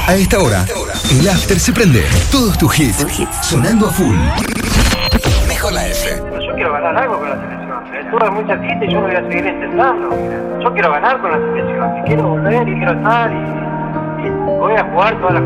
A esta hora, el after se prende. Todos tus hits sonando a full. Mejor la F. Yo quiero ganar algo con la selección. Tuve mucha cita y yo me voy a seguir intentando. Yo quiero ganar con la selección. Y quiero volver y quiero estar y voy a jugar todas las